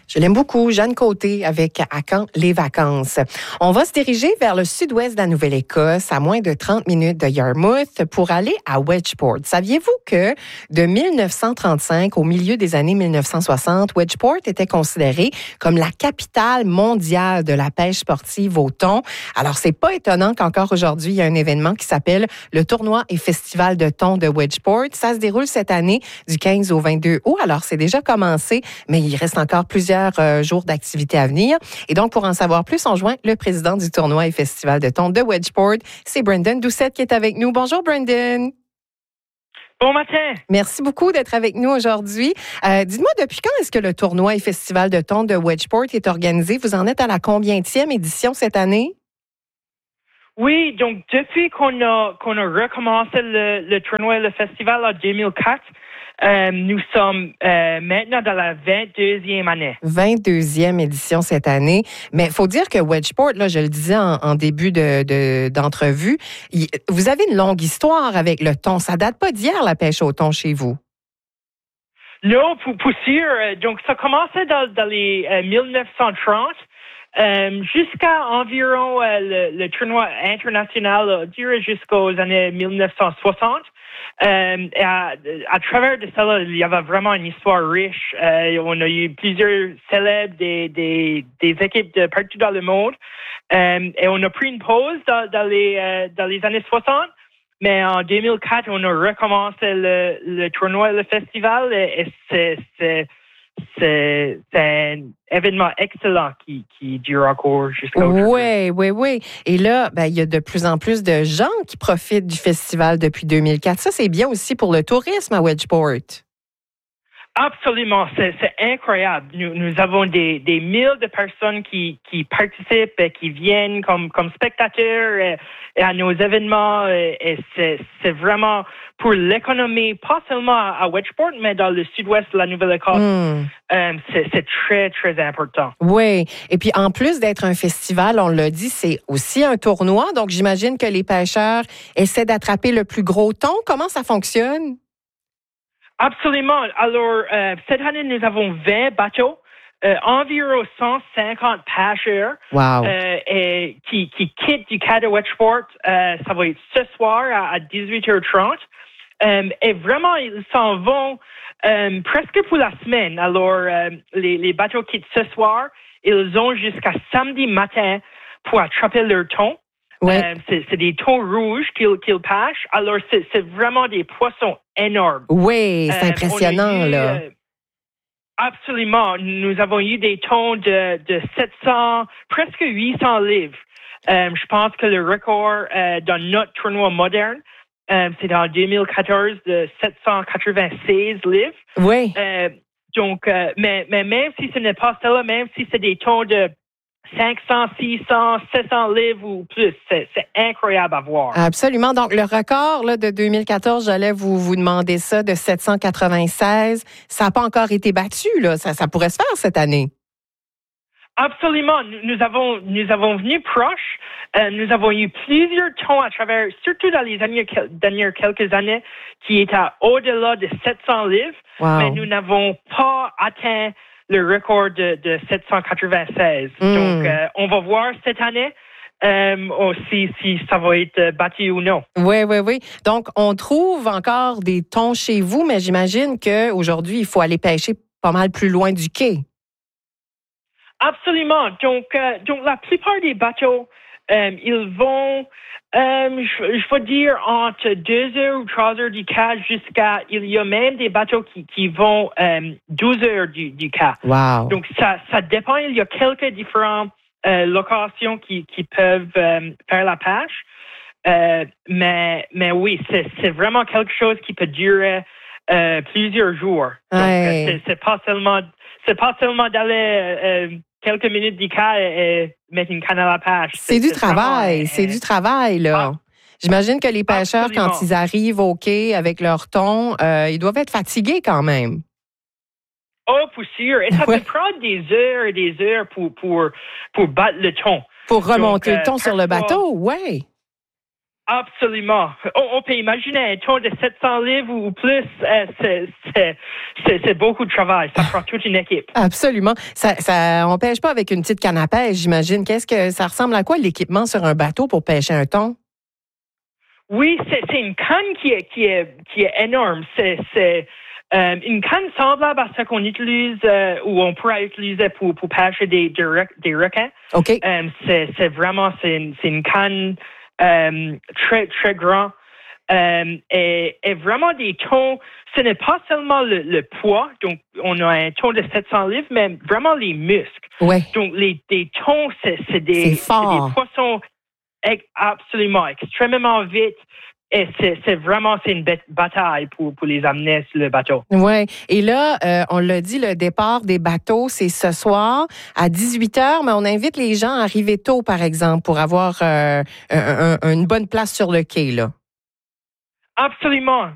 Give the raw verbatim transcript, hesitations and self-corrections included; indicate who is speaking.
Speaker 1: Je l'aime beaucoup, Jeanne Côté, avec À quand les vacances. On va se diriger vers le sud-ouest de la Nouvelle-Écosse, à moins de trente minutes de Yarmouth, pour aller à Wedgeport. Saviez-vous que de mille neuf cent trente-cinq au milieu des années mille neuf cent soixante, Wedgeport était considéré comme la capitale mondiale de la pêche sportive au thon? Alors, c'est pas étonnant qu'encore aujourd'hui, il y a un événement qui s'appelle le Tournoi et Festival de thon de Wedgeport. Ça se déroule cette année du quinze au vingt-deux août. Alors, c'est déjà commencé, mais il reste encore plusieurs euh, jours d'activité à venir. Et donc, pour en savoir plus, on joint le président du Tournoi et Festival de thon de Wedgeport. C'est Brendan Doucette qui est avec nous. Bonjour, Brendan.
Speaker 2: Bon matin.
Speaker 1: Merci beaucoup d'être avec nous aujourd'hui. Euh, dites-moi, depuis quand est-ce que le Tournoi et Festival de thon de Wedgeport est organisé? Vous en êtes à la combientième édition cette année?
Speaker 2: Oui, donc depuis qu'on a qu'on a recommencé le, le tournoi et le festival en deux mille quatre, euh, nous sommes euh, maintenant dans la vingt-deuxième année.
Speaker 1: vingt-deuxième édition cette année. Mais il faut dire que Wedgeport, là, je le disais en, en début de, de, d'entrevue, y, vous avez une longue histoire avec le thon. Ça date pas d'hier, la pêche au thon chez vous.
Speaker 2: Non, pour, pour sûr. Donc, ça commençait dans, dans les euh, mille neuf cent trente. Euh, jusqu'à environ euh, le, le tournoi international, euh, dirais jusqu'aux années mille neuf cent soixante. Euh, et à, à travers de cela, il y avait vraiment une histoire riche. Euh, on a eu plusieurs célèbres des, des, des équipes de partout dans le monde. Euh, et on a pris une pause dans, dans, les, euh, dans les années soixante. Mais en deux mille quatre, on a recommencé le, le tournoi et le festival. Et, et c'est... c'est C'est, c'est un événement excellent qui, qui dure encore jusqu'à aujourd'hui.
Speaker 1: Oui, oui, oui. Et là, ben, il y a de plus en plus de gens qui profitent du festival depuis deux mille quatre. Ça, c'est bien aussi pour le tourisme à Wedgeport.
Speaker 2: Absolument, c'est, c'est incroyable. Nous, nous avons des, des milles de personnes qui, qui participent et qui viennent comme, comme spectateurs et, et à nos événements. Et, et c'est, c'est vraiment pour l'économie, pas seulement à Wedgeport, mais dans le sud-ouest de la Nouvelle-Écosse. Mm. Euh, c'est, c'est très, très important.
Speaker 1: Oui. Et puis, en plus d'être un festival, on l'a dit, c'est aussi un tournoi. Donc, j'imagine que les pêcheurs essaient d'attraper le plus gros thon. Comment ça fonctionne?
Speaker 2: Absolument. Alors, euh, cette année, nous avons vingt bateaux, euh, environ cent cinquante pêcheurs
Speaker 1: wow.
Speaker 2: euh, et, qui, qui quittent du quai de Wedgeport. Euh, ça va être ce soir à, à dix-huit heures trente. Euh, et vraiment, ils s'en vont euh, presque pour la semaine. Alors, euh, les, les bateaux quittent ce soir. Ils ont jusqu'à samedi matin pour attraper leur thon.
Speaker 1: Ouais.
Speaker 2: Euh, c'est, c'est des thons rouges qu'ils, qu'ils pêchent. Alors, c'est, c'est vraiment des poissons énormes.
Speaker 1: Oui, c'est euh, impressionnant,
Speaker 2: eu,
Speaker 1: là.
Speaker 2: Euh, absolument. Nous avons eu des thons de, de sept cents, presque huit cents livres. Euh, je pense que le record euh, dans notre tournoi moderne, euh, c'est en deux mille quatorze de sept cent quatre-vingt-seize livres.
Speaker 1: Oui.
Speaker 2: Euh, donc, euh, mais, mais même si ce n'est pas cela, même si c'est des thons de cinq cents, six cents, sept cents livres ou plus. C'est, c'est incroyable à voir.
Speaker 1: Absolument. Donc, le record là, de deux mille quatorze, j'allais vous, vous demander ça, de sept cent quatre-vingt-seize. Ça n'a pas encore été battu. Là. Ça, ça pourrait se faire cette année.
Speaker 2: Absolument. Nous, nous avons, nous avons venu proche. Euh, nous avons eu plusieurs thons à travers, surtout dans les dernières, dernières quelques années, qui étaient au-delà de sept cents livres.
Speaker 1: Wow.
Speaker 2: Mais nous n'avons pas atteint le record de, de sept cent quatre-vingt-seize. Mm. Donc, euh, on va voir cette année euh, aussi si ça va être battu ou non.
Speaker 1: Oui, oui, oui. Donc, on trouve encore des thons chez vous, mais j'imagine qu'aujourd'hui, il faut aller pêcher pas mal plus loin du quai.
Speaker 2: Absolument. Donc, euh, donc la plupart des bateaux, euh, ils vont, euh, je, je veux dire, entre deux heures ou trois heures du quai jusqu'à, il y a même des bateaux qui, qui vont euh, douze heures du, du quai.
Speaker 1: Wow.
Speaker 2: Donc, ça, ça dépend. Il y a quelques différentes euh, locations qui, qui peuvent euh, faire la pêche. Euh, mais, mais oui, c'est, c'est vraiment quelque chose qui peut durer euh, plusieurs jours. Donc,
Speaker 1: ouais.
Speaker 2: c'est, c'est pas seulement, c'est pas seulement d'aller euh, quelques minutes du quai et mettre une canne à la pêche.
Speaker 1: C'est, c'est du c'est travail, vraiment, c'est euh, du travail, là. Ah, j'imagine que les pêcheurs, absolument. Quand ils arrivent au quai avec leur thon, euh, ils doivent être fatigués quand même.
Speaker 2: Oh, pour sûr. Et ça ouais. peut prendre des heures et des heures pour, pour, pour battre le thon.
Speaker 1: Pour remonter Donc, le thon euh, sur le
Speaker 2: parfois,
Speaker 1: bateau, oui.
Speaker 2: Absolument. On, on peut imaginer un ton de sept cents livres ou plus, euh, c'est, c'est, c'est, c'est beaucoup de travail. Ça prend toute une équipe.
Speaker 1: Absolument. Ça, ça, on pêche pas avec une petite canne à pêche, j'imagine. Qu'est-ce que ça ressemble à quoi l'équipement sur un bateau pour pêcher un thon?
Speaker 2: Oui, c'est, c'est une canne qui est, qui est, qui est énorme. C'est, c'est euh, une canne semblable à ce qu'on utilise euh, ou on pourrait utiliser pour, pour pêcher des, des, des requins.
Speaker 1: OK.
Speaker 2: Euh, c'est, c'est vraiment, c'est une, c'est une canne euh, très, très grande. Euh, et, et vraiment des thons, ce n'est pas seulement le, le poids, donc on a un thon de sept cents livres, mais vraiment les muscles.
Speaker 1: Ouais.
Speaker 2: Donc les des thons, c'est, c'est, des,
Speaker 1: c'est fort.
Speaker 2: c'est des poissons absolument extrêmement vite. Et c'est, c'est vraiment c'est une bataille pour, pour les amener sur le bateau.
Speaker 1: Oui. Et là, euh, on l'a dit, le départ des bateaux, c'est ce soir à dix-huit heures, mais on invite les gens à arriver tôt, par exemple, pour avoir euh, un, un, une bonne place sur le quai, là.
Speaker 2: Absolument.